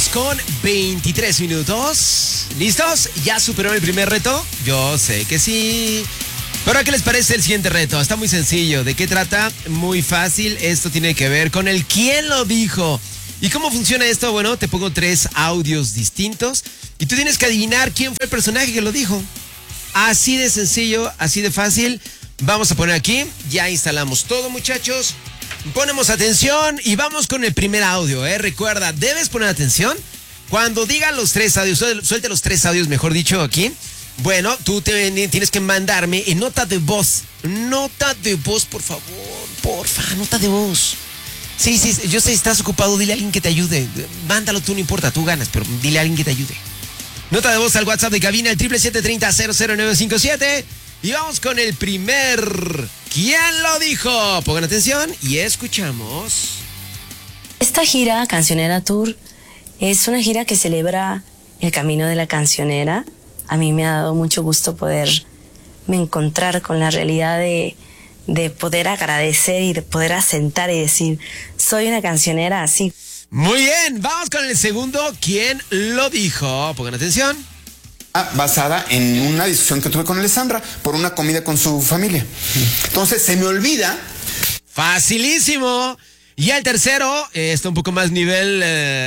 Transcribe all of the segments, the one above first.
con 23 minutos. ¿Listos? ¿Ya superó el primer reto? Yo sé que sí. Pero ¿a qué les parece el siguiente reto? Está muy sencillo. ¿De qué trata? Muy fácil. Esto tiene que ver con el ¿quién lo dijo? ¿Y cómo funciona esto? Bueno, te pongo 3 audios distintos y tú tienes que adivinar quién fue el personaje que lo dijo. Así de sencillo, así de fácil. Vamos a poner aquí. Ya instalamos todo, muchachos. Ponemos atención y vamos con el primer audio, ¿eh? Recuerda, debes poner atención. Cuando digan los 3 audios, suelte los 3 audios, mejor dicho, aquí. Bueno, tú tienes que mandarme en nota de voz. Nota de voz, por favor. Porfa, nota de voz. Sí, yo sé, estás ocupado, dile a alguien que te ayude. Mándalo tú, no importa, tú ganas, pero dile a alguien que te ayude. Nota de voz al WhatsApp de cabina, el 777-30-00957. Y vamos con el primer ¿quién lo dijo? Pongan atención y escuchamos. Esta gira, Cancionera Tour, es una gira que celebra el camino de la cancionera. A mí me ha dado mucho gusto poderme encontrar con la realidad de poder agradecer y de poder asentar y decir, soy una cancionera así. Muy bien, vamos con el segundo ¿quién lo dijo? Pongan atención. Basada en una discusión que tuve con Alessandra por una comida con su familia. Entonces se me olvida. Facilísimo. Y el tercero está un poco más nivel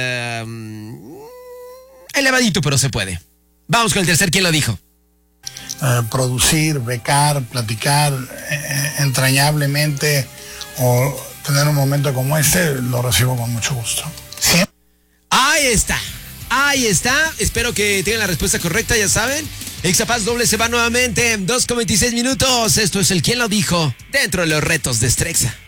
elevadito, pero se puede. Vamos con el tercer ¿quién lo dijo? Producir, becar, platicar entrañablemente o tener un momento como este, lo recibo con mucho gusto. ¿Sí? Ahí está. Ahí está, espero que tengan la respuesta correcta, ya saben. Exapaz doble se va nuevamente, 2:26 minutos. Esto es el ¿quién lo dijo? Dentro de los retos de Strexa.